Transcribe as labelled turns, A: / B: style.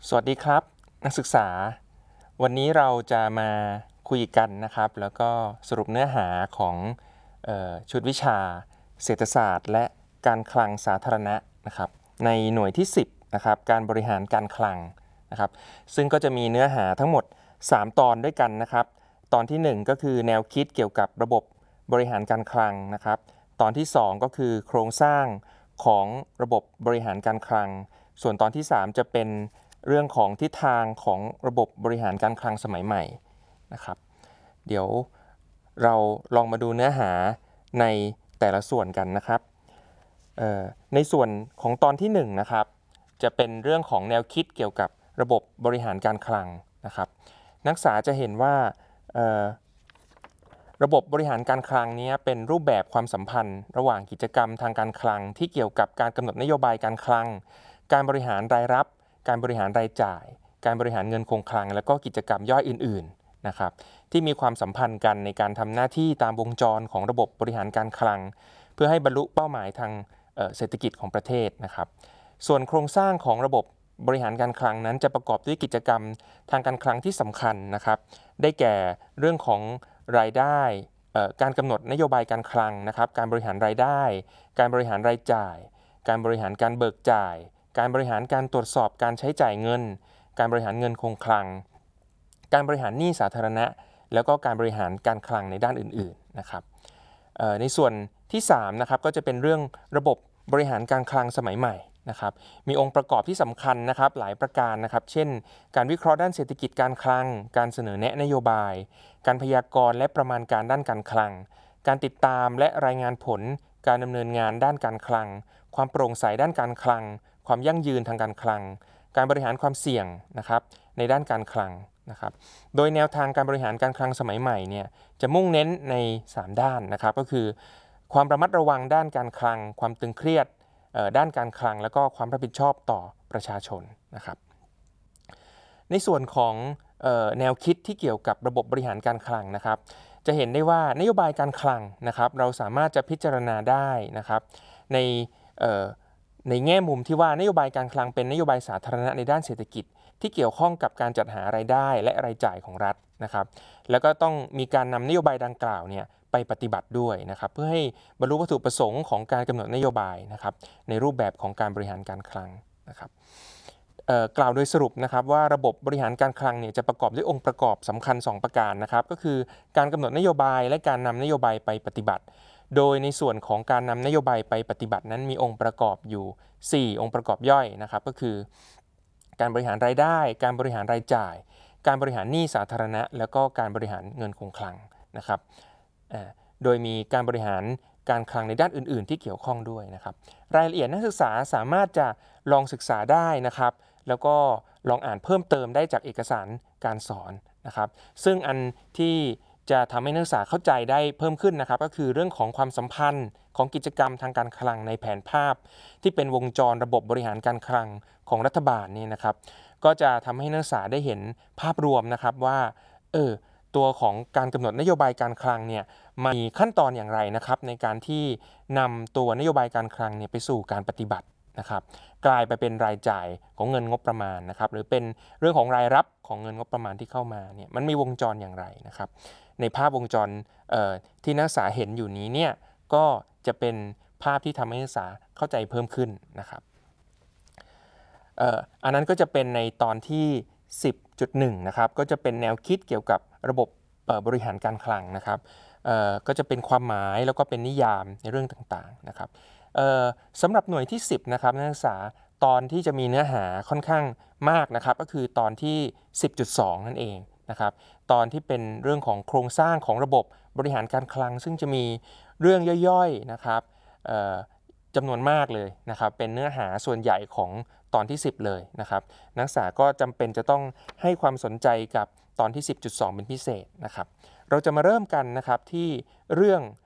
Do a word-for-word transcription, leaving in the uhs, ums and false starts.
A: สวัสดีครับนักศึกษาวันนี้เราจะมาคุยกันนะครับแล้วก็สรุปเนื้อหาของเอ่อชุดวิชาเศรษฐศาสตร์และการคลังสาธารณะนะครับในหน่วยที่สิบนะครับการบริหารการคลังนะครับซึ่งก็จะมีเนื้อหาทั้งหมดสามตอนด้วยกันนะครับตอนที่หนึ่งก็คือแนวคิดเกี่ยวกับระบบบริหารการคลังนะครับตอนที่สองก็คือโครงสร้างของระบบบริหารการคลังส่วนตอนที่สามจะเป็นเรื่องของทิศทางของระบบบริหารการคลังสมัยใหม่นะครับเดี๋ยวเราลองมาดูเนื้อหาในแต่ละส่วนกันนะครับในส่วนของตอนที่หนึ่งนะครับจะเป็นเรื่องของแนวคิดเกี่ยวกับระบบบริหารการคลังนะครับนักศึกษาจะเห็นว่าระบบบริหารการคลังนี้เป็นรูปแบบความสัมพันธ์ระหว่างกิจกรรมทางการคลังที่เกี่ยวกับการกำหนดนโยบายการคลังการบริหารรายรับการบริหารรายจ่ายการบริหารเงินคงคลังและก็กิจกรรมย่อยอื่นๆนะครับที่มีความสัมพันธ์กันในการทำหน้าที่ตามวงจรของระบบบริหารการคลังเพื่อให้บรรลุเป้าหมายทางเศรษฐกิจของประเทศนะครับส่วนโครงสร้างของระบบบริหารการคลังนั้นจะประกอบด้วยกิจกรรมทางการคลังที่สำคัญนะครับได้แก่เรื่องของรายได้การกำหนดนโยบายการคลังนะครับการบริหารรายได้การบริหารรายจ่ายการบริหารการเบิกจ่ายการบริหารการตรวจสอบการใช้จ่ายเงินการบริหารเงินคงคลังการบริหารหนี้สาธารณะแล้วก็การบริหารการคลังในด้านอื่นๆนะครับในส่วนที่สามนะครับก็จะเป็นเรื่องระบบบริหารการคลังสมัยใหม่นะครับมีองค์ประกอบที่สำคัญนะครับหลายประการนะครับเช่นการวิเคราะห์ด้านเศรษฐกิจการคลังการเสนอแนะนโยบายการพยากรณ์และประมาณการด้านการคลังการติดตามและรายงานผลการดำเนินงานด้านการคลังความโปร่งใสด้านการคลังความยั่งยืนทางการคลังการบริหารความเสี่ยงนะครับในด้านการคลังนะครับโดยแนวทางการบริหารการคลังสมัยใหม่เนี่ยจะมุ่งเน้นในสามด้านนะครับก็คือความระมัดระวังด้านการคลังความตึงเครียดด้านการคลังและก็ความรับผิดชอบต่อประชาชนนะครับในส่วนของแนวคิดที่เกี่ยวกับระบบบริหารการคลังนะครับจะเห็นได้ว่านโยบายการคลังนะครับเราสามารถจะพิจารณาได้นะครับในในแง่มุมที่ว่านโยบายการคลังเป็นนโยบายสาธารณะในด้านเศรษฐกิจที่เกี่ยวข้องกับการจัดหารายได้และรายจ่ายของรัฐนะครับแล้วก็ต้องมีการนำนโยบายดังกล่าวเนี่ยไปปฏิบัติด้วยนะครับเพื่อให้บรรลุวัตถุประสงค์ของการกำหนดนโยบายนะครับในรูปแบบของการบริหารการคลังนะครับกล่าวโดยสรุปนะครับว่าระบบบริหารการคลังเนี่ยจะประกอบด้วยองค์ประกอบสำคัญสองประการนะครับก็คือการกำหนดนโยบายและการนำนโยบายไปปฏิบัติโดยในส่วนของการนำนโยบายไปปฏิบัตินั้นมีองค์ประกอบอยู่สี่องค์ประกอบย่อยนะครับก็คือการบริหารรายได้การบริหารรายจ่ายการบริหารหนี้สาธารณะแล้วก็การบริหารเงินคงคลังนะครับโดยมีการบริหารการคลังในด้านอื่นๆที่เกี่ยวข้องด้วยนะครับรายละเอียดนักศึกษาสามารถจะลองศึกษาได้นะครับแล้วก็ลองอ่านเพิ่มเติมได้จากเอกสารการสอนนะครับซึ่งอันที่จะทำให้นักศึกษาเข้าใจได้เพิ่มขึ้นนะครับก็คือเรื่องของความสัมพันธ์ของกิจกรรมทางการคลังในแผนภาพที่เป็นวงจรระบบบริหารการคลังของรัฐบาลนี่นะครับก็จะทำให้นักศึกษาได้เห็นภาพรวมนะครับว่าเออตัวของการกำหนดนโยบายการคลังเนี่ยมีขั้นตอนอย่างไรนะครับในการที่นำตัวนโยบายการคลังเนี่ยไปสู่การปฏิบัตินะครับกลายไปเป็นรายจ่ายของเงินงบประมาณนะครับหรือเป็นเรื่องของรายรับของเงินงบประมาณที่เข้ามาเนี่ยมันมีวงจรอย่างไรนะครับในภาพวงจรที่นักศึกษาเห็นอยู่นี้เนี่ยก็จะเป็นภาพที่ทำให้นักศึกษาเข้าใจเพิ่มขึ้นนะครับอันนั้นก็จะเป็นในตอนที่ สิบจุดหนึ่ง นะครับก็จะเป็นแนวคิดเกี่ยวกับระบบบริหารการคลังนะครับก็จะเป็นความหมายแล้วก็เป็นนิยามในเรื่องต่างๆนะครับสำหรับหน่วยที่สิบนะครับนักศึกษาตอนที่จะมีเนื้อหาค่อนข้างมากนะครับก็คือตอนที่ สิบจุดสอง นั่นเองนะครับตอนที่เป็นเรื่องของโครงสร้างของระบบบริหารการคลังซึ่งจะมีเรื่องย่อยๆนะครับจำนวนมากเลยนะครับเป็นเนื้อหาส่วนใหญ่ของตอนที่สิบเลยนะครับนักศึกษาก็จำเป็นจะต้องให้ความสนใจกับตอนที่ สิบจุดสอง เป็นพิเศษนะครับเราจะมาเริ่มกันนะครับที่เรื่อง